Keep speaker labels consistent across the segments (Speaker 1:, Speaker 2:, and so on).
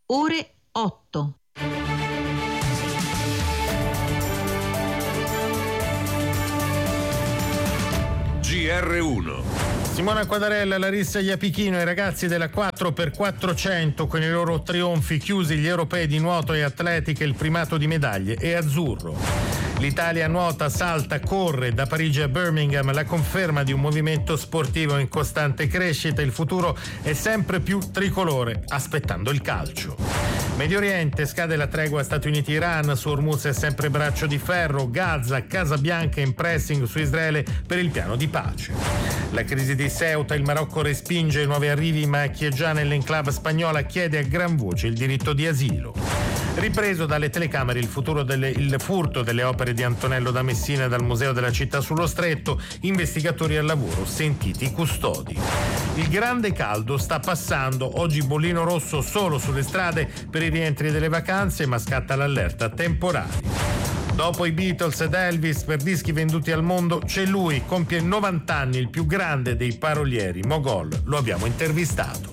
Speaker 1: ore 8.
Speaker 2: GR1.
Speaker 3: Simona Quadarella, Larissa Iapichino, i ragazzi della 4x400 con i loro trionfi chiusi, gli europei di nuoto e atletica, il primato di medaglie è azzurro. L'Italia nuota, salta, corre da Parigi a Birmingham, la conferma di un movimento sportivo in costante crescita, il futuro è sempre più tricolore, aspettando il calcio. Medio Oriente, scade la tregua Stati Uniti-Iran, su Hormuz è sempre braccio di ferro, Gaza, Casa Bianca in pressing su Israele per il piano di pace. La crisi di Ceuta, il Marocco respinge i nuovi arrivi, ma chi è già nell'enclave spagnola chiede a gran voce il diritto di asilo. Ripreso dalle telecamere il furto delle opere di Antonello da Messina dal Museo della Città sullo Stretto, investigatori al lavoro, sentiti i custodi. Il grande caldo sta passando, oggi bollino rosso solo sulle strade per i rientri delle vacanze, ma scatta l'allerta temporali. Dopo i Beatles ed Elvis, per dischi venduti al mondo, c'è lui, compie 90 anni, il più grande dei parolieri, Mogol, lo abbiamo intervistato.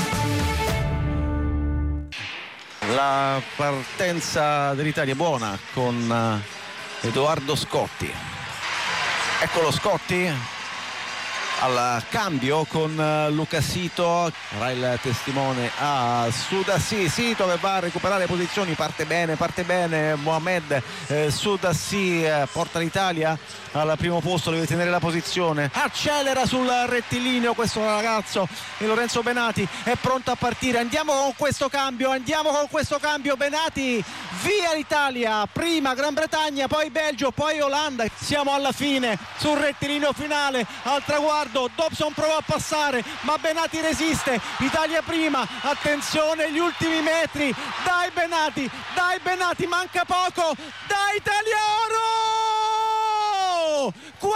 Speaker 4: La partenza dell'Italia è buona con Edoardo Scotti. Eccolo Scotti al cambio con Luca Sito, sarà il testimone a Sudassi. Sito che va a recuperare posizioni, parte bene Mohamed Sudassi, porta l'Italia al primo posto, deve tenere la posizione, accelera sul rettilineo questo ragazzo e Lorenzo Benati è pronto a partire. Andiamo con questo cambio Benati, via l'Italia, prima Gran Bretagna, poi Belgio, poi Olanda, siamo alla fine sul rettilineo finale, al traguardo. Dobson prova a passare ma Benati resiste, Italia prima, attenzione gli ultimi metri, dai Benati, manca poco, dai Italia oro!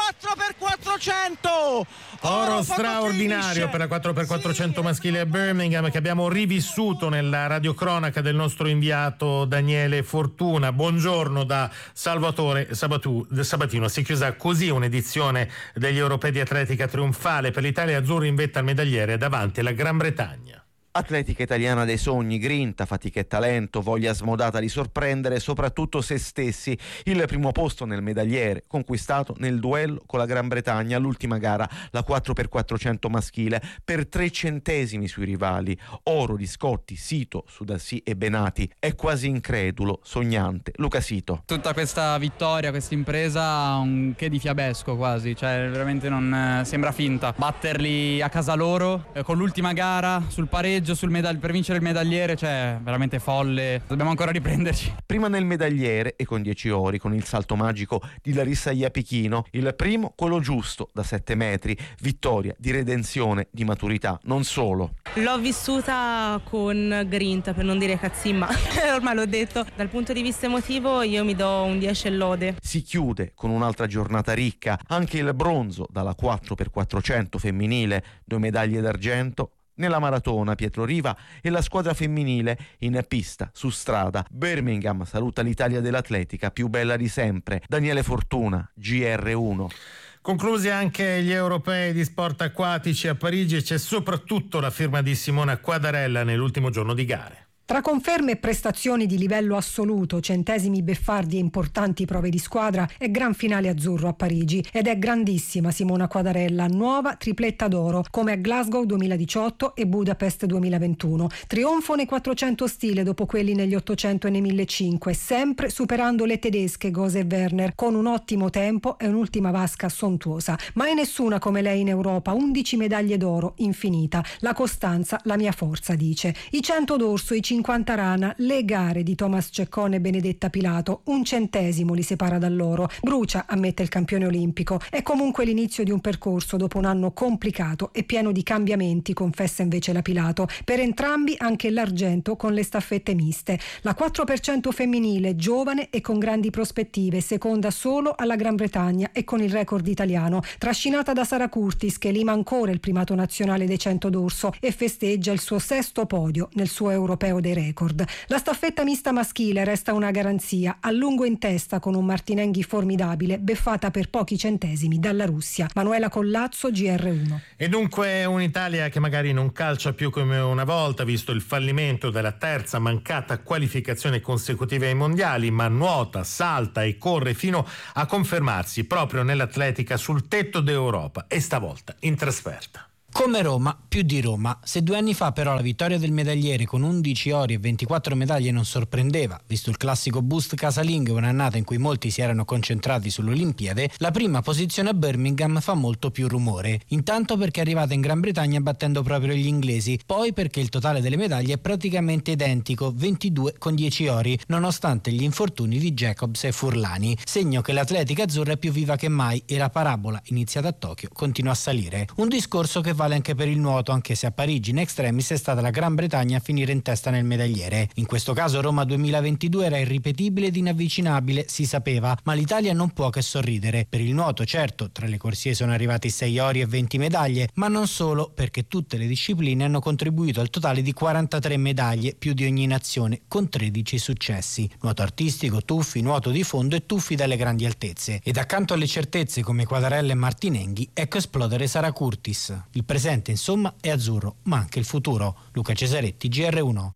Speaker 4: 4x400
Speaker 3: oro straordinario per la 4x400 maschile a Birmingham, che abbiamo rivissuto nella radiocronaca del nostro inviato Daniele Fortuna. Buongiorno da Salvatore Sabatino. Si è chiusa così un'edizione degli europei di atletica trionfale per l'Italia azzurra in vetta al medagliere davanti alla Gran Bretagna.
Speaker 4: Atletica italiana dei sogni, grinta, fatica e talento, voglia smodata di sorprendere soprattutto se stessi. Il primo posto nel medagliere conquistato nel duello con la Gran Bretagna all'ultima gara, la 4x400 maschile, per 3 centesimi sui rivali. Oro di Scotti, Sito, Sudassi e Benati. È quasi incredulo, sognante Luca Sito.
Speaker 5: Tutta questa vittoria, questa impresa ha un che di fiabesco quasi, cioè veramente non sembra finta. Batterli a casa loro con l'ultima gara sul pareggio per vincere il medagliere, cioè veramente folle, dobbiamo ancora riprenderci.
Speaker 4: Prima nel medagliere e con 10 ori, con il salto magico di Larissa Iapichino, il primo quello giusto da 7 metri, vittoria di redenzione, di maturità, non solo.
Speaker 6: L'ho vissuta con grinta, per non dire cazzimma, ormai l'ho detto. Dal punto di vista emotivo io mi do un 10 e lode.
Speaker 4: Si chiude con un'altra giornata ricca, anche il bronzo dalla 4x400 femminile, 2 medaglie d'argento. Nella maratona Pietro Riva e la squadra femminile in pista, su strada. Birmingham saluta l'Italia dell'atletica più bella di sempre. Daniele Fortuna, GR1.
Speaker 3: Conclusi anche gli europei di sport acquatici a Parigi, c'è soprattutto la firma di Simona Quadarella nell'ultimo giorno di gare.
Speaker 7: Tra conferme e prestazioni di livello assoluto, centesimi beffardi e importanti prove di squadra e gran finale azzurro a Parigi. Ed è grandissima Simona Quadarella, nuova tripletta d'oro, come a Glasgow 2018 e Budapest 2021. Trionfo nei 400 stile dopo quelli negli 800 e nei 1500, sempre superando le tedesche Gose e Werner, con un ottimo tempo e un'ultima vasca sontuosa. Mai nessuna come lei in Europa, 11 medaglie d'oro, infinita. La costanza, la mia forza, dice. I 100 d'orso, i 50 rana, le gare di Thomas Ceccone e Benedetta Pilato, 1 centesimo li separa dall'oro. Brucia, ammette il campione olimpico. È comunque l'inizio di un percorso dopo un anno complicato e pieno di cambiamenti, confessa invece la Pilato. Per entrambi anche l'argento con le staffette miste. La 4x100 femminile, giovane e con grandi prospettive, seconda solo alla Gran Bretagna e con il record italiano. Trascinata da Sara Curtis, che lima ancora il primato nazionale dei 100 d'orso e festeggia il suo 6° podio nel suo europeo dei record. La staffetta mista maschile resta una garanzia, a lungo in testa con un Martinenghi formidabile, beffata per pochi centesimi dalla Russia. Manuela Collazzo, GR1.
Speaker 3: E dunque un'Italia che magari non calcia più come una volta, visto il fallimento della terza mancata qualificazione consecutiva ai mondiali, ma nuota, salta e corre fino a confermarsi proprio nell'atletica sul tetto d'Europa, e stavolta in trasferta.
Speaker 1: Come Roma, più di Roma. Se 2 anni fa però la vittoria del medagliere con 11 ori e 24 medaglie non sorprendeva, visto il classico boost casalingo, un'annata in cui molti si erano concentrati sull'Olimpiade, la prima posizione a Birmingham fa molto più rumore. Intanto perché è arrivata in Gran Bretagna battendo proprio gli inglesi, poi perché il totale delle medaglie è praticamente identico, 22 con 10 ori, nonostante gli infortuni di Jacobs e Furlani, segno che l'atletica azzurra è più viva che mai e la parabola, iniziata a Tokyo, continua a salire. Un discorso che vale anche per il nuoto, anche se a Parigi in extremis è stata la Gran Bretagna a finire in testa nel medagliere. In questo caso Roma 2022 era irripetibile ed inavvicinabile, si sapeva, ma l'Italia non può che sorridere. Per il nuoto, certo, tra le corsie sono arrivati 6 ori e 20 medaglie, ma non solo, perché tutte le discipline hanno contribuito al totale di 43 medaglie, più di ogni nazione, con 13 successi. Nuoto artistico, tuffi, nuoto di fondo e tuffi dalle grandi altezze. Ed accanto alle certezze come Quadarella e Martinenghi, ecco esplodere Sara Curtis. Il presente, insomma, è azzurro, ma anche il futuro. Luca Cesaretti, GR1.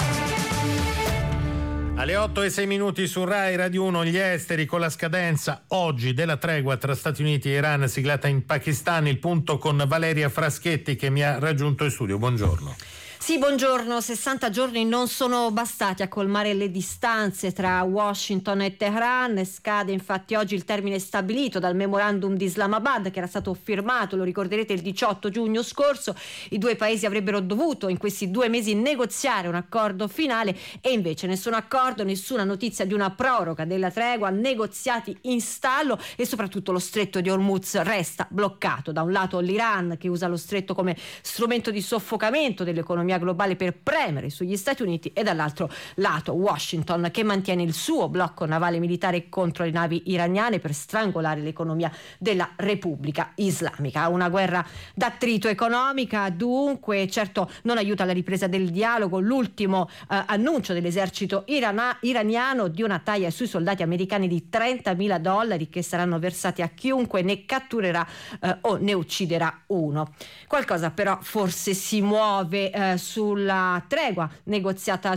Speaker 3: Alle 8:06 su Rai Radio 1, gli esteri con la scadenza oggi della tregua tra Stati Uniti e Iran siglata in Pakistan. Il punto con Valeria Fraschetti che mi ha raggiunto in studio. Buongiorno.
Speaker 2: Sì, buongiorno. 60 giorni non sono bastati a colmare le distanze tra Washington e Teheran. Scade infatti oggi il termine stabilito dal memorandum di Islamabad, che era stato firmato, lo ricorderete, il 18 giugno scorso. I due paesi avrebbero dovuto in questi 2 mesi negoziare un accordo finale e invece nessun accordo, nessuna notizia di una proroga della tregua, negoziati in stallo e soprattutto lo stretto di Hormuz resta bloccato. Da un lato l'Iran, che usa lo stretto come strumento di soffocamento dell'economia globale per premere sugli Stati Uniti, e dall'altro lato Washington, che mantiene il suo blocco navale militare contro le navi iraniane per strangolare l'economia della Repubblica Islamica. Una guerra d'attrito economica dunque, certo non aiuta la ripresa del dialogo l'ultimo annuncio dell'esercito iraniano di una taglia sui soldati americani di $30.000 che saranno versati a chiunque ne catturerà o ne ucciderà uno. Qualcosa però forse si muove sull'altra tregua negoziata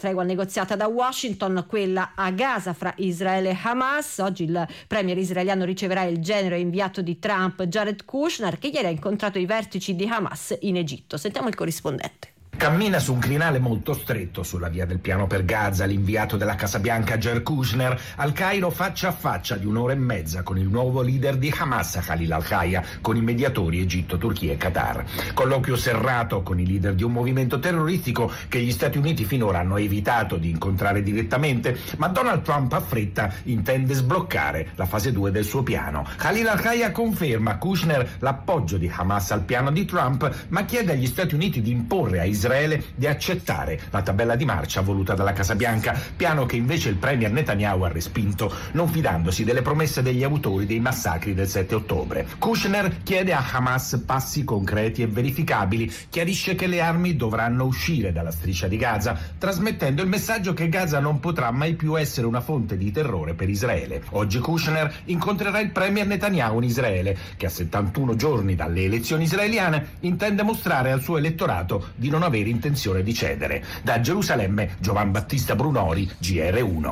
Speaker 2: da Washington, quella a Gaza fra Israele e Hamas. Oggi il premier israeliano riceverà il genero inviato di Trump Jared Kushner, che ieri ha incontrato i vertici di Hamas in Egitto. Sentiamo il corrispondente.
Speaker 8: Cammina su un crinale molto stretto sulla via del piano per Gaza l'inviato della Casa Bianca Jared Kushner al Cairo, faccia a faccia di 1 ora e mezza con il nuovo leader di Hamas Khalil al-Hayya, con i mediatori Egitto, Turchia e Qatar. Colloquio serrato con i leader di un movimento terroristico che gli Stati Uniti finora hanno evitato di incontrare direttamente, ma Donald Trump a fretta intende sbloccare la fase 2 del suo piano. Khalil al-Hayya conferma a Kushner l'appoggio di Hamas al piano di Trump, ma chiede agli Stati Uniti di imporre a Israele di accettare la tabella di marcia voluta dalla Casa Bianca, piano che invece il premier Netanyahu ha respinto, non fidandosi delle promesse degli autori dei massacri del 7 ottobre. Kushner chiede a Hamas passi concreti e verificabili, chiarisce che le armi dovranno uscire dalla striscia di Gaza, trasmettendo il messaggio che Gaza non potrà mai più essere una fonte di terrore per Israele. Oggi Kushner incontrerà il premier Netanyahu in Israele, che a 71 giorni dalle elezioni israeliane intende mostrare al suo elettorato di non avere intenzione di cedere. Da Gerusalemme, Giovan Battista Brunori, GR1.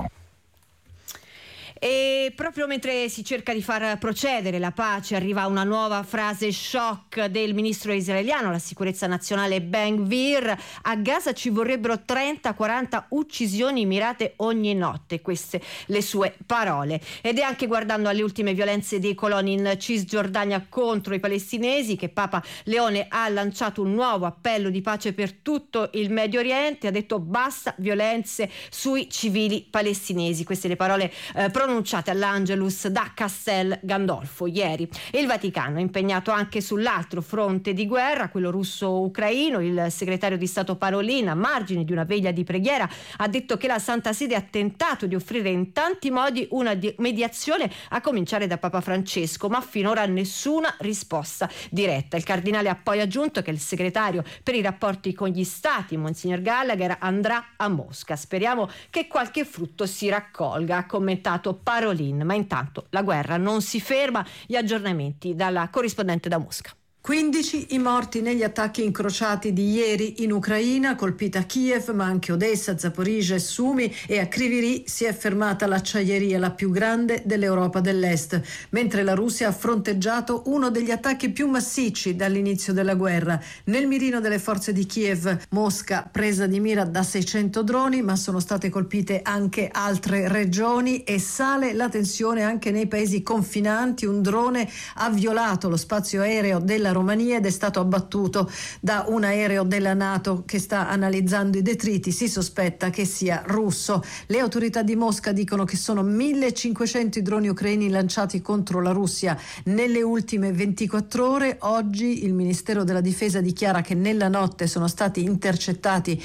Speaker 2: E proprio mentre si cerca di far procedere la pace arriva una nuova frase shock del ministro israeliano alla sicurezza nazionale Ben Gvir: a Gaza ci vorrebbero 30-40 uccisioni mirate ogni notte, queste le sue parole. Ed è anche guardando alle ultime violenze dei coloni in Cisgiordania contro i palestinesi che Papa Leone ha lanciato un nuovo appello di pace per tutto il Medio Oriente. Ha detto basta violenze sui civili palestinesi. Queste le parole pronunciate all'Angelus da Castel Gandolfo ieri. E il Vaticano è impegnato anche sull'altro fronte di guerra, quello russo-ucraino. Il segretario di Stato Parolin, a margine di una veglia di preghiera, ha detto che la Santa Sede ha tentato di offrire in tanti modi una mediazione, a cominciare da Papa Francesco, ma finora nessuna risposta diretta. Il cardinale ha poi aggiunto che il segretario per i rapporti con gli stati, Monsignor Gallagher, andrà a Mosca. Speriamo che qualche frutto si raccolga, ha commentato Parolin. Ma intanto la guerra non si ferma. Gli aggiornamenti dalla corrispondente da Mosca.
Speaker 9: 15 i morti negli attacchi incrociati di ieri in Ucraina, colpita Kiev, ma anche Odessa, Zaporizhzhia e Sumi, e a Kryvyi Rih si è fermata l'acciaieria, la più grande dell'Europa dell'Est, mentre la Russia ha fronteggiato uno degli attacchi più massicci dall'inizio della guerra. Nel mirino delle forze di Kiev, Mosca presa di mira da 600 droni, ma sono state colpite anche altre regioni e sale la tensione anche nei paesi confinanti. Un drone ha violato lo spazio aereo della Romania ed è stato abbattuto da un aereo della NATO che sta analizzando i detriti. Si sospetta che sia russo. Le autorità di Mosca dicono che sono 1500 i droni ucraini lanciati contro la Russia nelle ultime 24 ore. Oggi il Ministero della Difesa dichiara che nella notte sono stati intercettati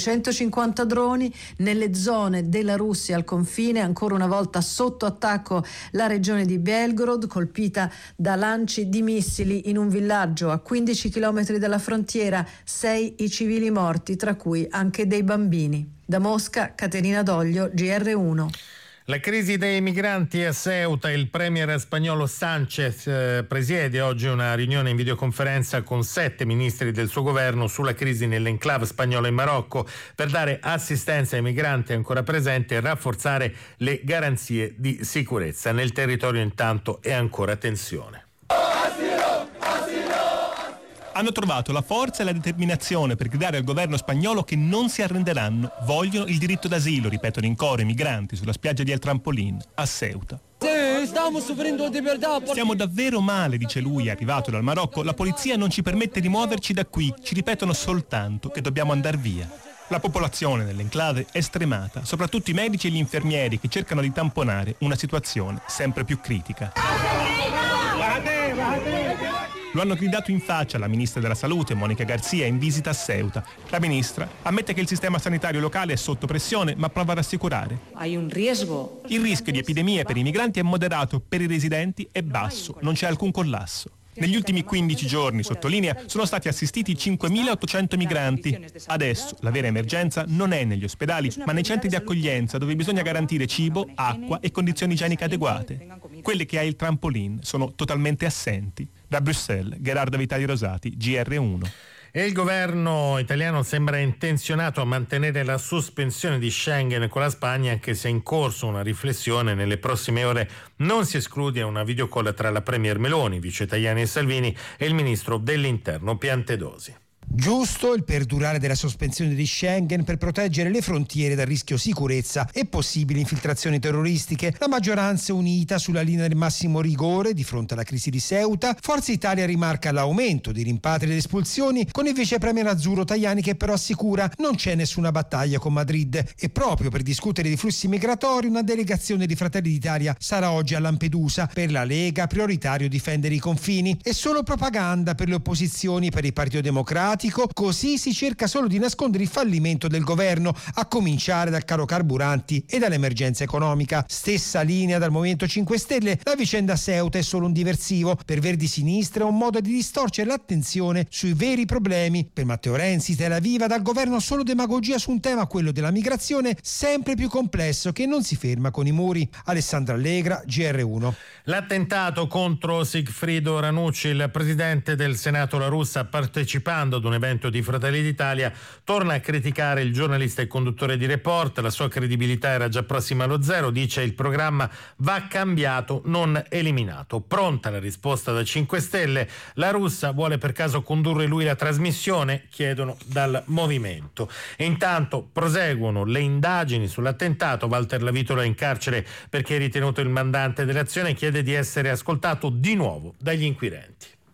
Speaker 9: 250 droni nelle zone della Russia al confine. Ancora una volta sotto attacco la regione di Belgorod, colpita da lanci di missili in un villaggio a 15 km dalla frontiera. 6 i civili morti, tra cui anche dei bambini. Da Mosca, Caterina Doglio, GR1.
Speaker 3: La crisi dei migranti a Ceuta. Il premier spagnolo Sánchez presiede oggi una riunione in videoconferenza con 7 ministri del suo governo sulla crisi nell'enclave spagnola in Marocco, per dare assistenza ai migranti ancora presenti e rafforzare le garanzie di sicurezza. Nel territorio intanto è ancora tensione.
Speaker 10: Hanno trovato la forza e la determinazione per gridare al governo spagnolo che non si arrenderanno. Vogliono il diritto d'asilo, ripetono in coro i migranti sulla spiaggia di El Trampolín, a Ceuta. Stiamo davvero male, dice lui, arrivato dal Marocco. La polizia non ci permette di muoverci da qui, ci ripetono soltanto che dobbiamo andare via. La popolazione nell'enclave è stremata, soprattutto i medici e gli infermieri che cercano di tamponare una situazione sempre più critica. Lo hanno gridato in faccia la ministra della Salute, Mónica García, in visita a Ceuta. La ministra ammette che il sistema sanitario locale è sotto pressione, ma prova a rassicurare. Il rischio di epidemie per i migranti è moderato, per i residenti è basso, non c'è alcun collasso. Negli ultimi 15 giorni, sottolinea, sono stati assistiti 5.800 migranti. Adesso la vera emergenza non è negli ospedali, ma nei centri di accoglienza, dove bisogna garantire cibo, acqua e condizioni igieniche adeguate. Quelle che ha il Trampolín sono totalmente assenti. Da Bruxelles, Gerardo Vitali Rosati, GR1.
Speaker 3: E il governo italiano sembra intenzionato a mantenere la sospensione di Schengen con la Spagna, anche se è in corso una riflessione. Nelle prossime ore non si esclude una videocall tra la premier Meloni, vice Tajani e Salvini, e il ministro dell'Interno Piantedosi.
Speaker 11: Giusto il perdurare della sospensione di Schengen per proteggere le frontiere dal rischio sicurezza e possibili infiltrazioni terroristiche. La maggioranza è unita sulla linea del massimo rigore di fronte alla crisi di Ceuta. Forza Italia rimarca l'aumento di rimpatri ed espulsioni, con il vice premier azzurro Tajani che però assicura non c'è nessuna battaglia con Madrid, e proprio per discutere di flussi migratori una delegazione di Fratelli d'Italia sarà oggi a Lampedusa. Per la Lega prioritario difendere i confini. È solo propaganda per le opposizioni, per il Partito Democratico. Così si cerca solo di nascondere il fallimento del governo, a cominciare dal caro carburanti e dall'emergenza economica. Stessa linea dal Movimento 5 Stelle. La vicenda Ceuta è solo un diversivo. Per Verdi Sinistra è un modo di distorcere l'attenzione sui veri problemi. Per Matteo Renzi, Tel Aviv dal governo solo demagogia su un tema, quello della migrazione, sempre più complesso, che non si ferma con i muri. Alessandra Allegra, GR1.
Speaker 3: L'attentato contro Sigfrido Ranucci, il presidente del Senato La Russa, partecipando ad un evento di Fratelli d'Italia, torna a criticare il giornalista e conduttore di Report. La sua credibilità era già prossima allo zero, dice il programma va cambiato, non eliminato. Pronta la risposta da 5 Stelle. La Russa vuole per caso condurre lui la trasmissione? Chiedono dal movimento. E intanto proseguono le indagini sull'attentato. Walter Lavitola è in carcere perché è ritenuto il mandante dell'azione, chiede di essere ascoltato di nuovo dagli inquirenti.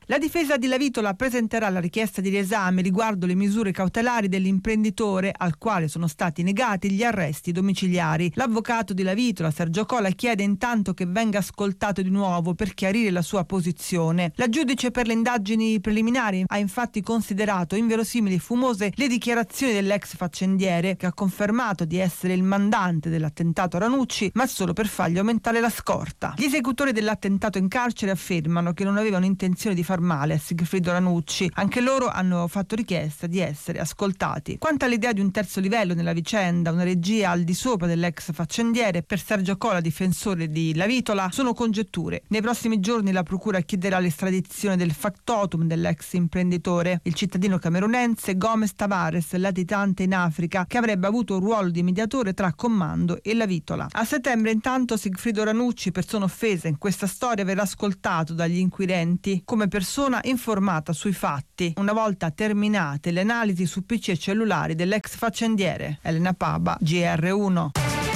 Speaker 12: La difesa di Lavitola presenterà la richiesta di riesame riguardo le misure cautelari dell'imprenditore al quale sono stati negati gli arresti domiciliari. L'avvocato di Lavitola, Sergio Cola, chiede intanto che venga ascoltato di nuovo per chiarire la sua posizione. La giudice per le indagini preliminari ha infatti considerato inverosimili e fumose le dichiarazioni dell'ex faccendiere, che ha confermato di essere il mandante dell'attentato a Ranucci, ma solo per fargli aumentare la scorta. Gli esecutori dell'attentato in carcere affermano che non avevano intenzione di far male a Sigfrido Ranucci. Anche loro hanno fatto richiesta di essere ascoltati. Quanto all'idea di un terzo livello nella vicenda, una regia al di sopra dell'ex faccendiere, per Sergio Cola, difensore di Lavitola, sono congetture. Nei prossimi giorni la procura chiederà l'estradizione del factotum dell'ex imprenditore, il cittadino camerunense Gomes Tavares, latitante in Africa, che avrebbe avuto un ruolo di mediatore tra Comando e Lavitola. A settembre intanto Sigfrido Ranucci, persona offesa in questa storia, verrà ascoltato dagli inquirenti come persona informata sui fatti, una volta terminate le analisi su PC e cellulari dell'ex faccendiere. Elena Paba, GR1.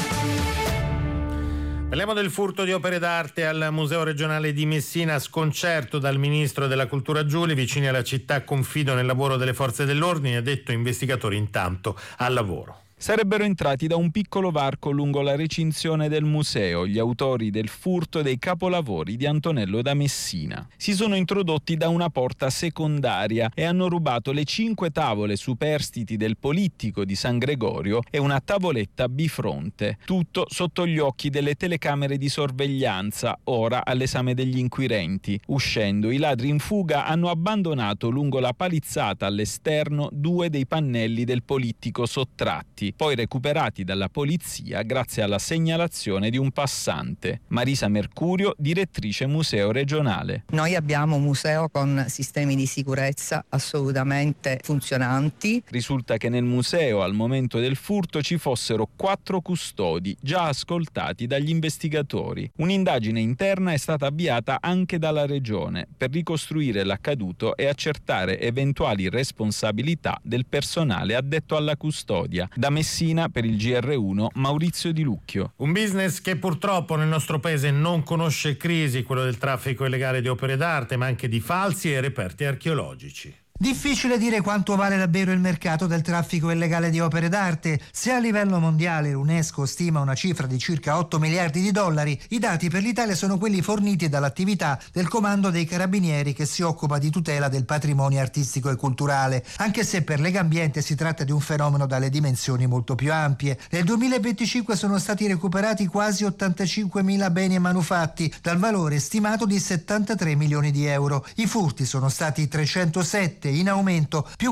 Speaker 3: Parliamo del furto di opere d'arte al Museo regionale di Messina. Sconcerto dal ministro della Cultura Giuli. Vicini alla città confido nel lavoro delle forze dell'ordine, ha detto investigatori intanto al lavoro.
Speaker 13: Sarebbero entrati da un piccolo varco lungo la recinzione del museo gli autori del furto dei capolavori di Antonello da Messina. Si sono introdotti da una porta secondaria e hanno rubato le 5 tavole superstiti del Polittico di San Gregorio e una tavoletta bifronte. Tutto sotto gli occhi delle telecamere di sorveglianza, ora all'esame degli inquirenti. Uscendo, i ladri in fuga hanno abbandonato lungo la palizzata all'esterno 2 dei pannelli del Polittico sottratti, poi recuperati dalla polizia grazie alla segnalazione di un passante. Marisa Mercurio, direttrice museo regionale.
Speaker 14: Noi abbiamo un museo con sistemi di sicurezza assolutamente funzionanti.
Speaker 13: Risulta che nel museo al momento del furto ci fossero 4 custodi già ascoltati dagli investigatori. Un'indagine interna è stata avviata anche dalla regione per ricostruire l'accaduto e accertare eventuali responsabilità del personale addetto alla custodia. Da Messina, per il GR1, Maurizio Di Lucchio.
Speaker 3: Un business che purtroppo nel nostro paese non conosce crisi, quello del traffico illegale di opere d'arte, ma anche di falsi e reperti archeologici.
Speaker 15: Difficile dire quanto vale davvero il mercato del traffico illegale di opere d'arte. Se a livello mondiale l'UNESCO stima una cifra di circa 8 miliardi di dollari, i dati per l'Italia sono quelli forniti dall'attività del Comando dei Carabinieri, che si occupa di tutela del patrimonio artistico e culturale, anche se per Legambiente si tratta di un fenomeno dalle dimensioni molto più ampie. Nel 2025 sono stati recuperati quasi 85.000 beni e manufatti, dal valore stimato di 73 milioni di euro. I furti sono stati 307, in aumento, più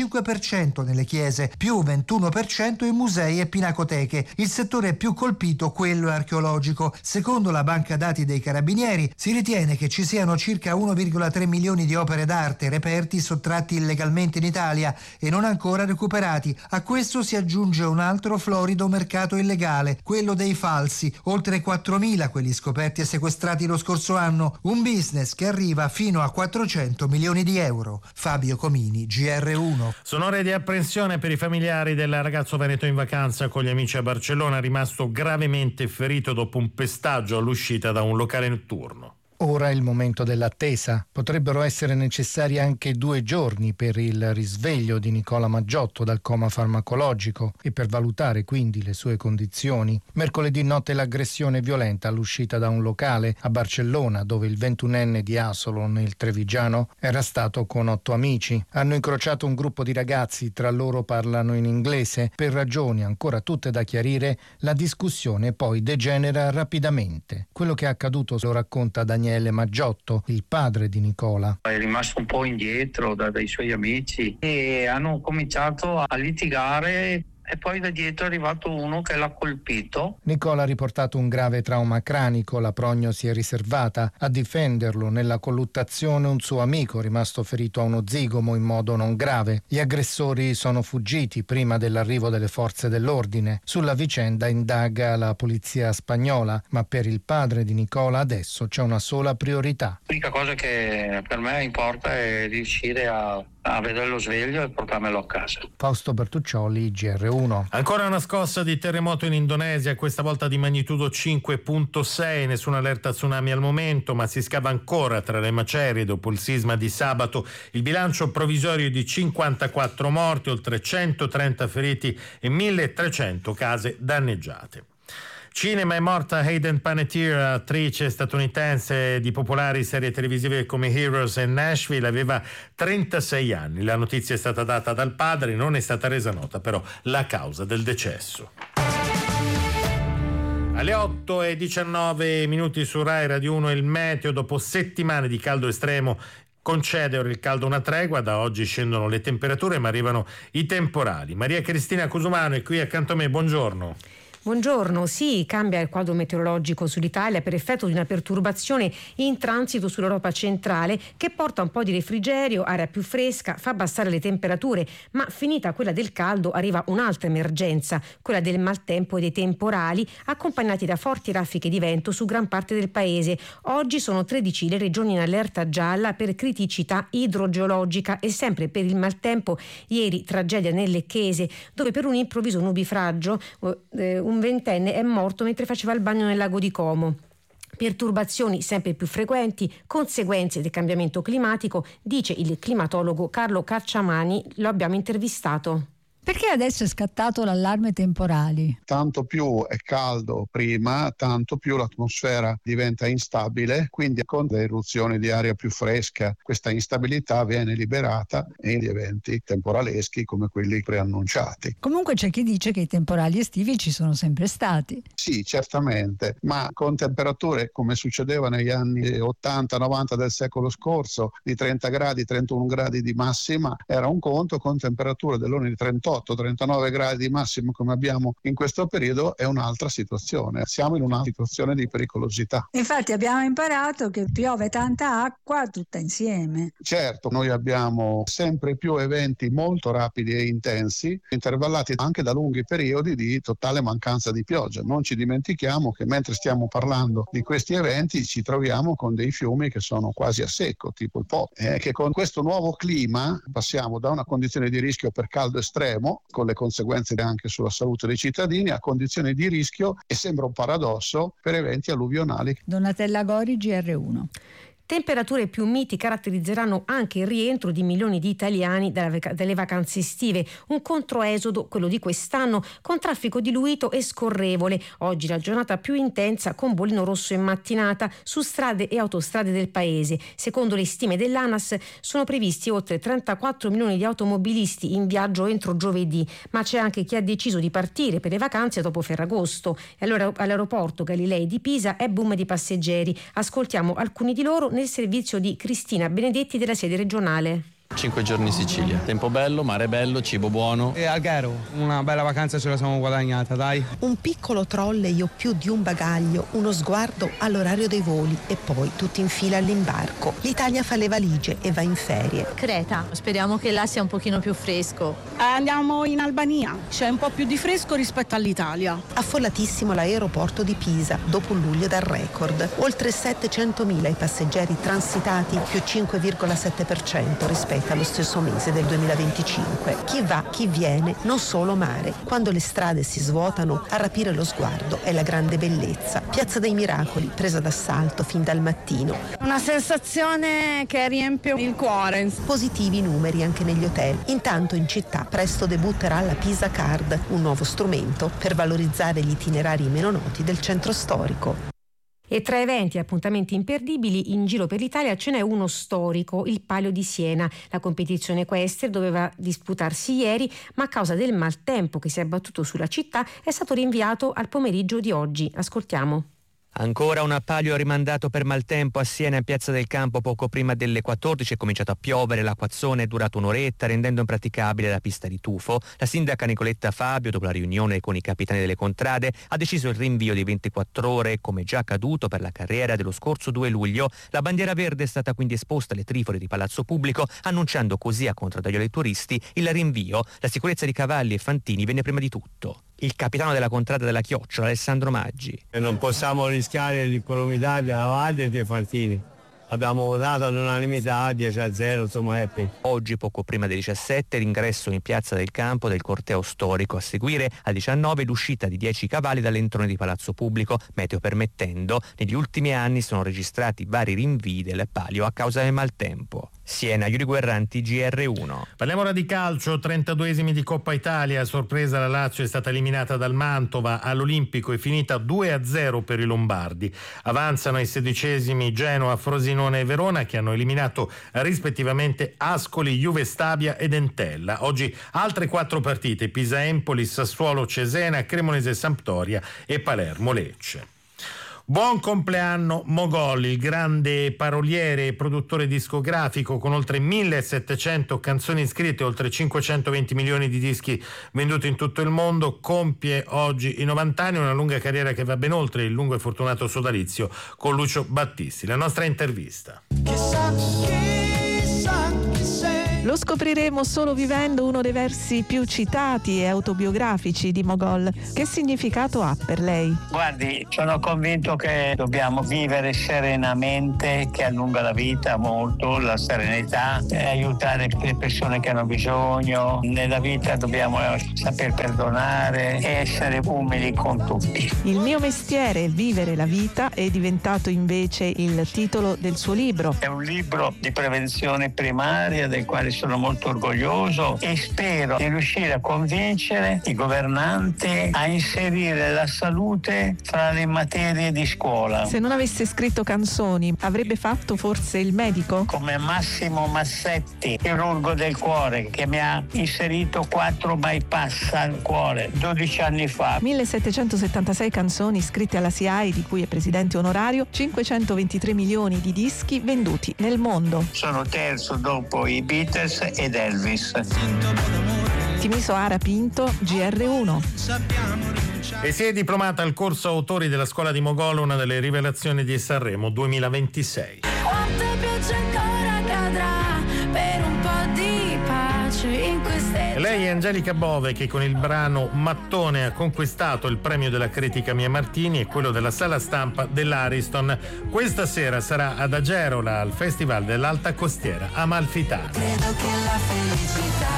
Speaker 15: 45% nelle chiese, più 21% in musei e pinacoteche. Il settore più colpito, quello archeologico. Secondo la banca dati dei Carabinieri, si ritiene che ci siano circa 1,3 milioni di opere d'arte reperti sottratti illegalmente in Italia e non ancora recuperati. A questo si aggiunge un altro florido mercato illegale, quello dei falsi, oltre 4.000 quelli scoperti e sequestrati lo scorso anno. Un business che arriva fino a 400 milioni di euro. Fabio Comini, GR1.
Speaker 3: Sono ore di apprensione per i familiari del ragazzo veneto in vacanza con gli amici a Barcellona, rimasto gravemente ferito dopo un pestaggio all'uscita da un locale notturno.
Speaker 16: Ora è il momento dell'attesa. Potrebbero essere necessari anche 2 giorni per il risveglio di Nicola Maggiotto dal coma farmacologico e per valutare quindi le sue condizioni. Mercoledì notte l'aggressione violenta all'uscita da un locale a Barcellona, dove il 21enne di Asolo, nel Trevigiano, era stato con 8 amici. Hanno incrociato un gruppo di ragazzi, tra loro parlano in inglese. Per ragioni ancora tutte da chiarire, la discussione poi degenera rapidamente. Quello che è accaduto lo racconta Daniele Maggiotto, il padre di Nicola.
Speaker 17: È rimasto un po' indietro dai suoi amici e hanno cominciato a litigare. E poi da dietro è arrivato uno che l'ha colpito.
Speaker 16: Nicola ha riportato un grave trauma cranico, la prognosi è riservata. A difenderlo nella colluttazione un suo amico rimasto ferito a uno zigomo in modo non grave. Gli aggressori sono fuggiti prima dell'arrivo delle forze dell'ordine. Sulla vicenda indaga la polizia spagnola, ma per il padre di Nicola adesso c'è una sola priorità.
Speaker 17: L'unica cosa che per me importa è riuscire a a vederlo sveglio e portarmelo a casa.
Speaker 16: Fausto Bertuccioli, GR1.
Speaker 3: Ancora una scossa di terremoto in Indonesia, questa volta di magnitudo 5.6, nessuna allerta tsunami al momento, ma si scava ancora tra le macerie dopo il sisma di sabato. Il bilancio provvisorio di 54 morti, oltre 130 feriti e 1.300 case danneggiate. Cinema, è morta Hayden Panettiere, attrice statunitense di popolari serie televisive come Heroes e Nashville, aveva 36 anni. La notizia è stata data dal padre, non è stata resa nota però la causa del decesso. Alle 8:19 su Rai Radio 1 il meteo. Dopo settimane di caldo estremo concede ora il caldo una tregua, da oggi scendono le temperature ma arrivano i temporali. Maria Cristina Cusumano è qui accanto a me, buongiorno.
Speaker 18: Buongiorno, sì, cambia il quadro meteorologico sull'Italia per effetto di una perturbazione in transito sull'Europa centrale che porta un po' di refrigerio, aria più fresca, fa abbassare le temperature, ma finita quella del caldo arriva un'altra emergenza, quella del maltempo e dei temporali, accompagnati da forti raffiche di vento su gran parte del paese. Oggi sono 13 le regioni in allerta gialla per criticità idrogeologica e sempre per il maltempo. Ieri tragedia nel Lecchese, dove per un improvviso nubifragio un ventenne è morto mentre faceva il bagno nel lago di Como. Perturbazioni sempre più frequenti, conseguenze del cambiamento climatico, dice il climatologo Carlo Carciamani, lo abbiamo intervistato.
Speaker 19: Perché adesso è scattato l'allarme temporali?
Speaker 20: Tanto più è caldo prima, tanto più l'atmosfera diventa instabile, quindi con le eruzioni di aria più fresca questa instabilità viene liberata in eventi temporaleschi come quelli preannunciati.
Speaker 19: Comunque c'è chi dice che i temporali estivi ci sono sempre stati.
Speaker 20: Sì, certamente, ma con temperature come succedeva negli anni 80-90 del secolo scorso, di 30 gradi, 31 gradi di massima, era un conto, con temperature dell'ordine di 38-39 gradi di massimo come abbiamo in questo periodo è un'altra situazione. Siamo in una situazione di pericolosità.
Speaker 19: Infatti abbiamo imparato che piove tanta acqua tutta insieme.
Speaker 20: Certo, noi abbiamo sempre più eventi molto rapidi e intensi, intervallati anche da lunghi periodi di totale mancanza di pioggia. Non ci dimentichiamo che mentre stiamo parlando di questi eventi ci troviamo con dei fiumi che sono quasi a secco, tipo il Po, che con questo nuovo clima passiamo da una condizione di rischio per caldo estremo, con le conseguenze anche sulla salute dei cittadini, a condizioni di rischio, e sembra un paradosso, per eventi alluvionali.
Speaker 19: Donatella Gori, GR1.
Speaker 18: Temperature più miti caratterizzeranno anche il rientro di milioni di italiani dalle vacanze estive, un controesodo, quello di quest'anno, con traffico diluito e scorrevole. Oggi la giornata più intensa con bollino rosso in mattinata su strade e autostrade del paese. Secondo le stime dell'ANAS sono previsti oltre 34 milioni di automobilisti in viaggio entro giovedì, ma c'è anche chi ha deciso di partire per le vacanze dopo Ferragosto. E allora all'aeroporto Galilei di Pisa è boom di passeggeri. Ascoltiamo alcuni di loro nel servizio di Cristina Benedetti della sede regionale.
Speaker 21: 5 giorni in Sicilia, tempo bello, mare bello, cibo buono.
Speaker 22: E Alghero, una bella vacanza ce la siamo guadagnata, dai.
Speaker 23: Un piccolo trolley o più di un bagaglio, uno sguardo all'orario dei voli e poi tutti in fila all'imbarco. L'Italia fa le valigie e va in ferie.
Speaker 24: Creta, speriamo che là sia un pochino più fresco.
Speaker 25: Andiamo in Albania, c'è un po' più di fresco rispetto all'Italia.
Speaker 23: Affollatissimo l'aeroporto di Pisa, dopo un luglio da record. Oltre 700.000 i passeggeri transitati, più 5,7% rispetto allo stesso mese del 2025. Chi va, chi viene, non solo mare. Quando le strade si svuotano, a rapire lo sguardo è la grande bellezza. Piazza dei Miracoli, presa d'assalto fin dal mattino.
Speaker 25: Una sensazione che riempie il cuore.
Speaker 23: Positivi numeri anche negli hotel. Intanto in città presto debutterà la Pisa Card, un nuovo strumento per valorizzare gli itinerari meno noti del centro storico.
Speaker 18: E tra eventi e appuntamenti imperdibili in giro per l'Italia ce n'è uno storico, il Palio di Siena. La competizione equestre doveva disputarsi ieri, ma a causa del maltempo che si è abbattuto sulla città è stato rinviato al pomeriggio di oggi. Ascoltiamo.
Speaker 26: Ancora un appalio rimandato per maltempo a Siena in Piazza del Campo poco prima delle 14. È cominciato a piovere, l'acquazzone è durato un'oretta rendendo impraticabile la pista di tufo. La sindaca Nicoletta Fabio, dopo la riunione con i capitani delle contrade, ha deciso il rinvio di 24 ore, come già accaduto per la carriera dello scorso 2 luglio. La bandiera verde è stata quindi esposta alle trifore di Palazzo Pubblico, annunciando così a contraddaglio dei turisti il rinvio. La sicurezza di cavalli e fantini venne prima di tutto. Il capitano della contrada della Chiocciola, Alessandro Maggi.
Speaker 27: Non possiamo rischiare l'incolumità della Valle e dei fantini.
Speaker 1: Abbiamo votato all'unanimità 10-0, insomma happy.
Speaker 26: Oggi, poco prima delle 17, l'ingresso in Piazza del Campo del corteo storico. A seguire, alle 19, l'uscita di 10 cavalli dall'entrone di Palazzo Pubblico. Meteo permettendo, negli ultimi anni sono registrati vari rinvii del palio a causa del maltempo. Siena, Yuri Guerranti, GR1.
Speaker 3: Parliamo ora di calcio, 32esimi di Coppa Italia. A sorpresa la Lazio è stata eliminata dal Mantova all'Olimpico, è finita 2-0 per i lombardi. Avanzano ai 16esimi Genoa, Frosinone e Verona, che hanno eliminato rispettivamente Ascoli, Juve Stabia ed Entella. Oggi altre 4 partite: Pisa-Empoli, Sassuolo-Cesena, Cremonese-Sampdoria e Palermo-Lecce. Buon compleanno Mogol, il grande paroliere e produttore discografico con oltre 1700 canzoni scritte e oltre 520 milioni di dischi venduti in tutto il mondo, compie oggi i 90 anni, una lunga carriera che va ben oltre il lungo e fortunato sodalizio con Lucio Battisti. La nostra intervista.
Speaker 4: Lo scopriremo solo vivendo uno dei versi più citati e autobiografici di Mogol. Che significato ha per lei?
Speaker 17: Guardi, sono convinto che dobbiamo vivere serenamente, che allunga la vita molto, la serenità, e aiutare le persone che hanno bisogno. Nella vita dobbiamo saper perdonare e essere umili con tutti.
Speaker 4: Il mio mestiere, vivere la vita, è diventato invece il titolo del suo libro.
Speaker 17: È un libro di prevenzione primaria del quale sono molto orgoglioso e spero di riuscire a convincere i governanti a inserire la salute fra le materie di scuola.
Speaker 4: Se non avesse scritto canzoni, avrebbe fatto forse il medico?
Speaker 17: Come Massimo Massetti, chirurgo del cuore, che mi ha inserito 4 bypass al cuore 12 anni fa.
Speaker 4: 1776 canzoni scritte alla SIAE, di cui è presidente onorario, 523 milioni di dischi venduti nel mondo.
Speaker 17: Sono terzo dopo i Beatles ed Elvis.
Speaker 4: Timiso Ara Pinto, GR1.
Speaker 3: E si è diplomata al corso autori della scuola di Mogol, una delle rivelazioni di Sanremo 2026.
Speaker 5: Quanto pioggia ancora cadrà per un po' di pace in queste...
Speaker 3: Lei è Angelica Bove, che con il brano Mattone ha conquistato il premio della critica Mia Martini e quello della sala stampa dell'Ariston. Questa sera sarà ad Agerola al Festival dell'Alta Costiera Amalfitana.
Speaker 5: Credo che la felicità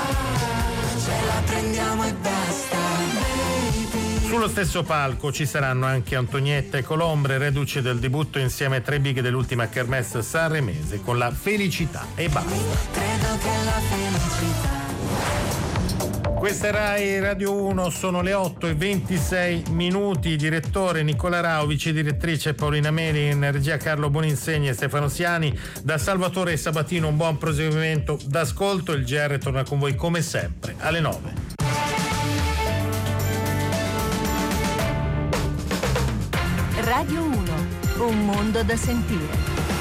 Speaker 5: ce la prendiamo e basta, baby.
Speaker 3: Sullo stesso palco ci saranno anche Antonietta e Colombre, reduci del debutto insieme a 3 big dell'ultima kermesse sanremese con La Felicità e basta.
Speaker 5: Credo che la felicità.
Speaker 3: Questa è Rai Radio 1, sono le 8:26, direttore Nicola Rao, vice direttrice Paolina Meli, in regia Carlo Boninsegni e Stefano Siani, da Salvatore Sabatino un buon proseguimento d'ascolto. Il GR torna con voi come sempre alle 9.
Speaker 6: Radio 1, un mondo da sentire.